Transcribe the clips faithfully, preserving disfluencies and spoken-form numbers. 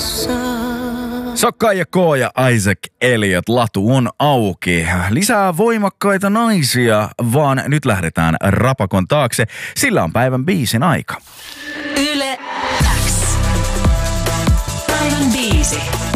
Sokka ja K ja Isaac Elliot, latu on auki. Lisää voimakkaita naisia, vaan nyt lähdetään rapakon taakse. Sillä on päivän biisin aika. Yle X. Päivän biisi.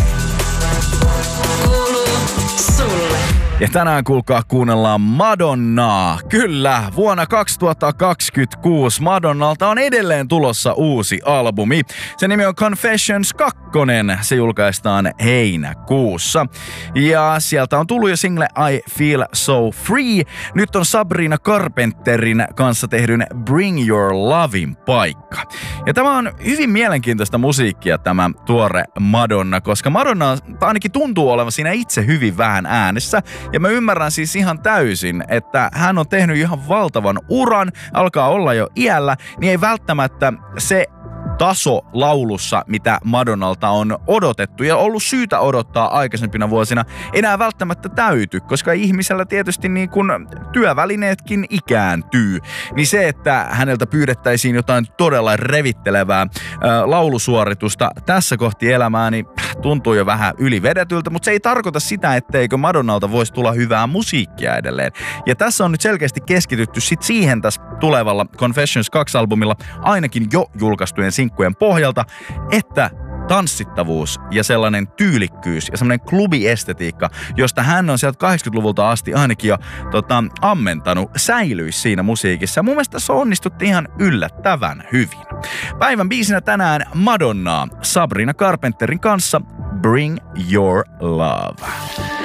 Kuuluu sulle. Ja tänään kuulkaa kuunnellaan Madonnaa. Kyllä, vuonna kaksituhattakaksikymmentäkuusi Madonnalta on edelleen tulossa uusi albumi. Se nimi on Confessions kaksi. Se julkaistaan heinäkuussa. Ja sieltä on tullut jo single I Feel So Free. Nyt on Sabrina Carpenterin kanssa tehdyn Bring Your Lovein paikka. Ja tämä on hyvin mielenkiintoista musiikkia tämä tuore Madonna, koska Madonna ainakin tuntuu olevan siinä itse hyvin vähän äänessä. Ja mä ymmärrän siis ihan täysin, että hän on tehnyt ihan valtavan uran, alkaa olla jo iällä, niin ei välttämättä se taso laulussa, mitä Madonnalta on odotettu ja ollut syytä odottaa aikaisempina vuosina, enää välttämättä täyty, koska ihmisellä tietysti niin kun työvälineetkin ikääntyy. Niin se, että häneltä pyydettäisiin jotain todella revittelevää ää, laulusuoritusta tässä kohti elämää, niin tuntuu jo vähän ylivedetyltä, mutta se ei tarkoita sitä, etteikö Madonnalta voisi tulla hyvää musiikkia edelleen. Ja tässä on nyt selkeästi keskitytty sit siihen tässä tulevalla Confessions kaksi-albumilla, ainakin jo julkaistujen sinkkujen pohjalta, että tanssittavuus ja sellainen tyylikkyys ja sellainen klubiestetiikka, josta hän on sieltä kahdeksankymmentäluvulta asti ainakin jo tota, ammentanut, säilyisi siinä musiikissa. Mun mielestä se onnistutti ihan yllättävän hyvin. Päivän biisinä tänään Madonnaa Sabrina Carpenterin kanssa Bring Your Love.